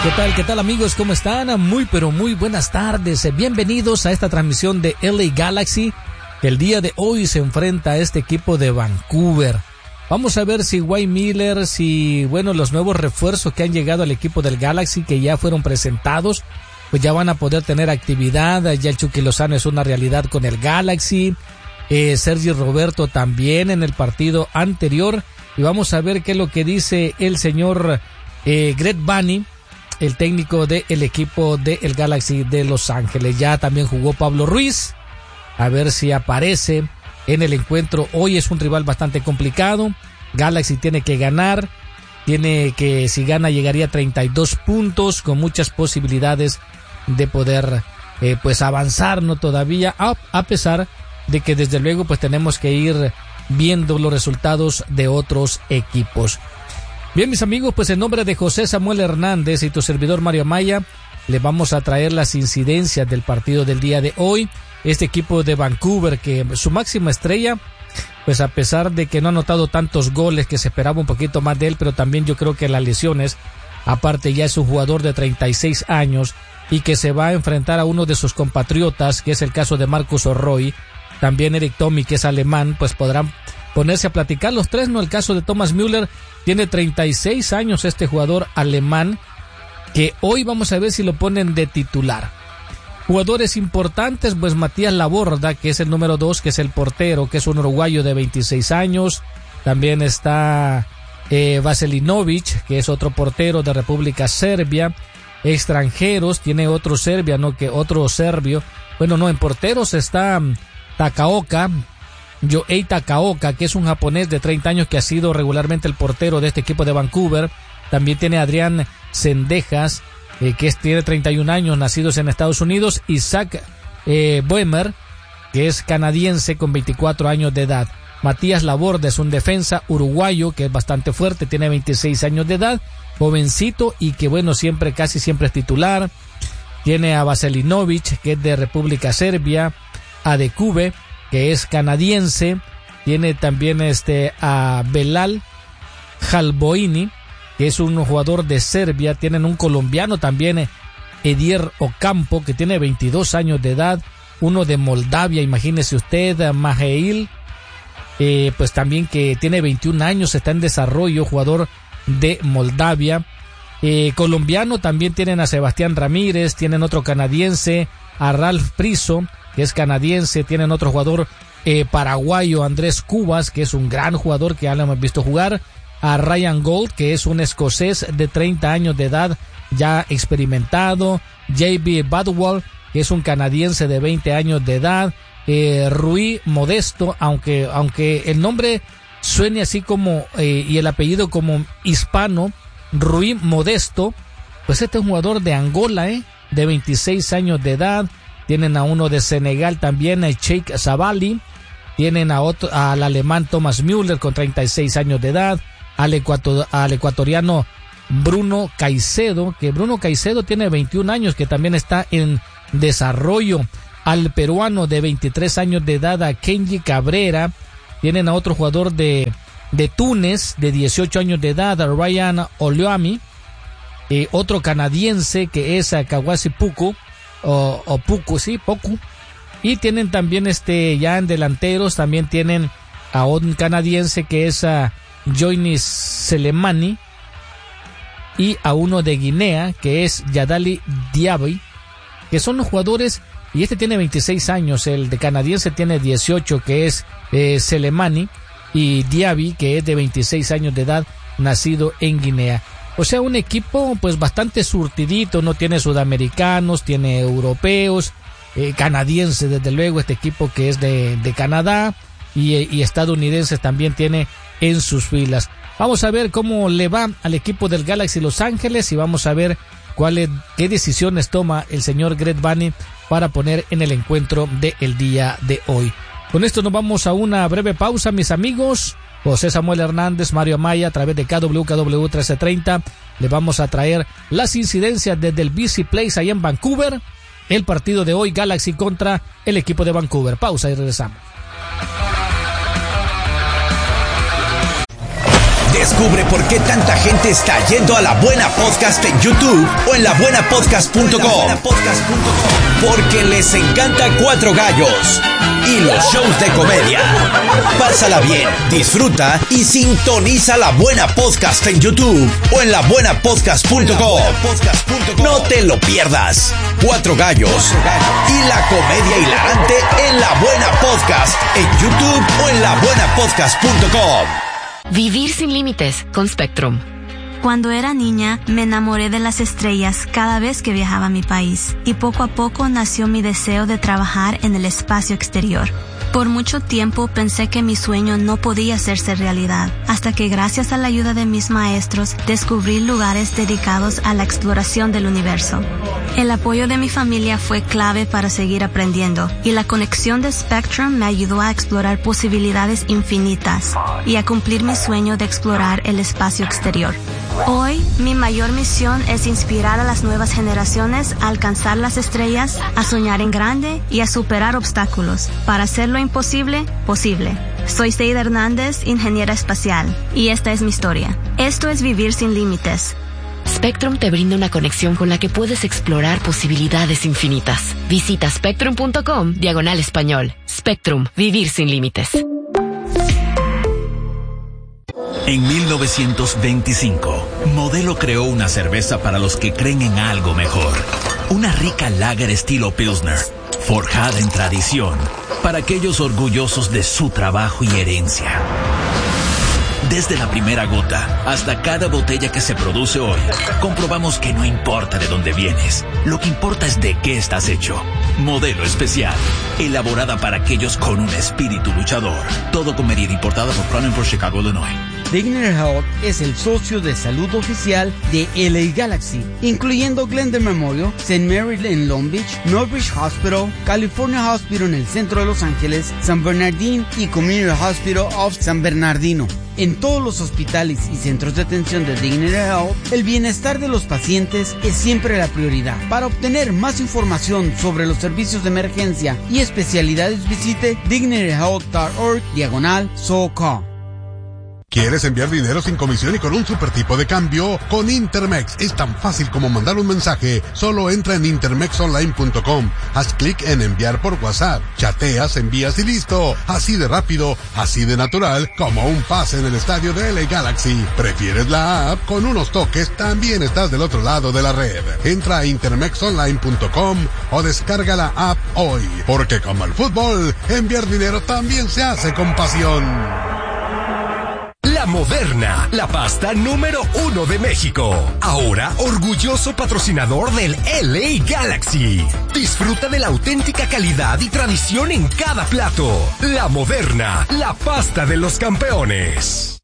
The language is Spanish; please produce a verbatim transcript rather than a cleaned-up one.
¿Qué tal, qué tal amigos? ¿Cómo están? Muy pero muy buenas tardes. Bienvenidos a esta transmisión de L A Galaxy, que el día de hoy se enfrenta a este equipo de Vancouver. Vamos a ver si Wayne Miller, si, bueno, los nuevos refuerzos que han llegado al equipo del Galaxy, que ya fueron presentados, pues ya van a poder tener actividad. Ya el Chucky Lozano es una realidad con el Galaxy. Eh, Sergi Roberto también en el partido anterior. Y vamos a ver qué es lo que dice el señor eh, Greg Vanney, el técnico del equipo del Galaxy de Los Ángeles. Ya también jugó Pablo Ruiz, a ver si aparece en el encuentro. Hoy es un rival bastante complicado. Galaxy tiene que ganar, tiene que, si gana llegaría a treinta y dos puntos, con muchas posibilidades de poder eh, pues avanzar, no todavía, a, a pesar de que desde luego pues tenemos que ir viendo los resultados de otros equipos. Bien, mis amigos, pues en nombre de José Samuel Hernández y tu servidor Mario Amaya, le vamos a traer las incidencias del partido del día de hoy. Este equipo de Vancouver, que su máxima estrella, pues a pesar de que no ha anotado tantos goles, que se esperaba un poquito más de él, pero también yo creo que las lesiones, aparte ya es un jugador de treinta y seis años y que se va a enfrentar a uno de sus compatriotas, que es el caso de Marcus Orroy, también Eric Tommy, que es alemán, pues podrán ponerse a platicar los tres, ¿no? El caso de Thomas Müller, tiene treinta y seis años este jugador alemán, que hoy vamos a ver si lo ponen de titular. Jugadores importantes, pues Matías Laborda, que es el número dos, que es el portero, que es un uruguayo de veintiséis años. También está eh, Vaselinovic, que es otro portero de República Serbia. Extranjeros, tiene otro serbia, ¿no? Que otro serbio. Bueno, no, en porteros está Takaoka, Yohei Takaoka, que es un japonés de treinta años que ha sido regularmente el portero de este equipo de Vancouver. También tiene Adrián Sendejas, eh, que es, tiene treinta y un años, nacidos en Estados Unidos. Isaac eh, Boemer, que es canadiense con veinticuatro años de edad. Matías Laborda es un defensa uruguayo que es bastante fuerte, tiene veintiséis años de edad, jovencito y que bueno, siempre, casi siempre es titular. Tiene a Vaselinovic, que es de República Serbia, a Dekube, que es canadiense. Tiene también este a Belal Halboini, que es un jugador de Serbia. Tienen un colombiano también, Edier Ocampo, que tiene veintidós años de edad. Uno de Moldavia, imagínese usted, Maheil, eh, pues también que tiene veintiún años, está en desarrollo, jugador de Moldavia. Eh, colombiano también tienen a Sebastián Ramírez, tienen otro canadiense, a Ralph Priso, que es canadiense. Tienen otro jugador eh, paraguayo, Andrés Cubas, que es un gran jugador que ya lo hemos visto jugar. A Ryan Gold, que es un escocés de treinta años de edad, ya experimentado. J B Badwell, que es un canadiense de veinte años de edad. Eh, Rui Modesto, aunque, aunque el nombre suene así como, eh, y el apellido como hispano, Rui Modesto, pues este es un jugador de Angola, eh, de veintiséis años de edad. Tienen a uno de Senegal también, a Sheikh Sabali. Tienen a otro, al alemán Thomas Müller con treinta y seis años de edad. Al, ecuator, al ecuatoriano Bruno Caicedo, que Bruno Caicedo tiene veintiún años, que también está en desarrollo. Al peruano de veintitrés años de edad, a Kenji Cabrera. Tienen a otro jugador de, de Túnez de dieciocho años de edad, a Ryan Oloami. Eh, otro canadiense que es a Kawasi Puku. O, o Puku, sí, Poku. Y tienen también este, ya en delanteros, también tienen a un canadiense que es a Joinis Selemani, y a uno de Guinea que es Yadali Diaby, que son los jugadores, y este tiene veintiséis años, el de canadiense tiene dieciocho, que es eh, Selemani, y Diaby, que es de veintiséis años de edad, nacido en Guinea. O sea, un equipo pues bastante surtidito, no tiene sudamericanos, tiene europeos, eh, canadienses desde luego, este equipo que es de, de Canadá, y, y estadounidenses también tiene en sus filas. Vamos a ver cómo le va al equipo del Galaxy Los Ángeles y vamos a ver cuáles, qué decisiones toma el señor Greg Vanney para poner en el encuentro del día de hoy. Con esto nos vamos a una breve pausa, mis amigos. José Samuel Hernández, Mario Amaya, a través de K W K W trece treinta, le vamos a traer las incidencias desde el B C Place ahí en Vancouver, el partido de hoy, Galaxy contra el equipo de Vancouver. Pausa y regresamos. Descubre por qué tanta gente está yendo a La Buena Podcast en YouTube o en la buena podcast punto com. Porque les encanta Cuatro Gallos y los shows de comedia. Pásala bien, disfruta y sintoniza La Buena Podcast en YouTube o en la buena podcast punto com. No te lo pierdas. Cuatro Gallos y la comedia hilarante en La Buena Podcast en YouTube o en la buena podcast punto com. Vivir sin límites con Spectrum. Cuando era niña, me enamoré de las estrellas cada vez que viajaba a mi país, y poco a poco nació mi deseo de trabajar en el espacio exterior. Por mucho tiempo pensé que mi sueño no podía hacerse realidad, hasta que gracias a la ayuda de mis maestros descubrí lugares dedicados a la exploración del universo. El apoyo de mi familia fue clave para seguir aprendiendo, y la conexión de Spectrum me ayudó a explorar posibilidades infinitas y a cumplir mi sueño de explorar el espacio exterior. Hoy, mi mayor misión es inspirar a las nuevas generaciones a alcanzar las estrellas, a soñar en grande y a superar obstáculos para hacer lo imposible posible. Soy Seida Hernández, ingeniera espacial, y esta es mi historia. Esto es Vivir sin Límites. Spectrum te brinda una conexión con la que puedes explorar posibilidades infinitas. Visita spectrum punto com diagonal español. Spectrum, vivir sin límites. En mil novecientos veinticinco, Modelo creó una cerveza para los que creen en algo mejor. Una rica lager estilo Pilsner, forjada en tradición, para aquellos orgullosos de su trabajo y herencia. Desde la primera gota hasta cada botella que se produce hoy, comprobamos que no importa de dónde vienes, lo que importa es de qué estás hecho. Modelo Especial, elaborada para aquellos con un espíritu luchador. Todo con medida, importada por Crown Imports, Chicago, Illinois. Dignity Health es el socio de salud oficial de L A Galaxy, incluyendo Glendale Memorial, Saint Mary en Long Beach, Northbridge Hospital, California Hospital en el centro de Los Ángeles, San Bernardino y Community Hospital of San Bernardino. En todos los hospitales y centros de atención de Dignity Health, el bienestar de los pacientes es siempre la prioridad. Para obtener más información sobre los servicios de emergencia y especialidades, visite dignity health punto org diagonal SoCal. ¿Quieres enviar dinero sin comisión y con un super tipo de cambio? Con Intermex es tan fácil como mandar un mensaje. Solo entra en intermex online punto com, haz clic en enviar por WhatsApp, chateas, envías y listo. Así de rápido, así de natural, como un pase en el estadio de L A Galaxy. ¿Prefieres la app? Con unos toques también estás del otro lado de la red. Entra a intermex online punto com o descarga la app hoy. Porque como el fútbol, enviar dinero también se hace con pasión. La Moderna, la pasta número uno de México. Ahora orgulloso patrocinador del L A Galaxy. Disfruta de la auténtica calidad y tradición en cada plato. La Moderna, la pasta de los campeones.